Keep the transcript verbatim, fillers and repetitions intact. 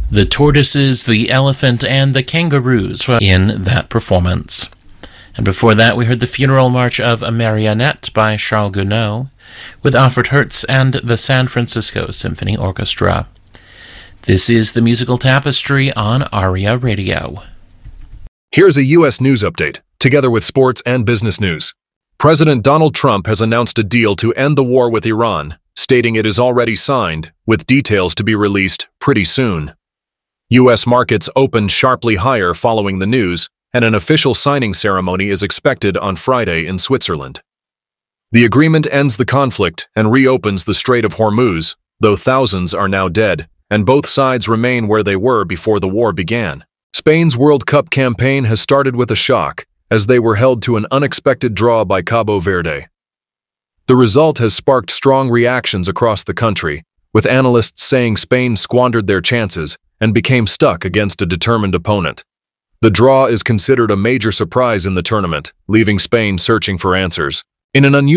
The tortoises, the elephant, and the kangaroos were in that performance. And before that, we heard the funeral march of a marionette by Charles Gounod, with Alfred Hertz and the San Francisco Symphony Orchestra. This is the Musical Tapestry on ARIA Radio. Here's a U S news update, together with sports and business news. President Donald Trump has announced a deal to end the war with Iran, stating it is already signed, with details to be released pretty soon. U S markets opened sharply higher following the news, and an official signing ceremony is expected on Friday in Switzerland. The agreement ends the conflict and reopens the Strait of Hormuz, though thousands are now dead, and both sides remain where they were before the war began. Spain's World Cup campaign has started with a shock, as they were held to an unexpected draw by Cabo Verde. The result has sparked strong reactions across the country, with analysts saying Spain squandered their chances and became stuck against a determined opponent. The draw is considered a major surprise in the tournament, leaving Spain searching for answers. In an unusual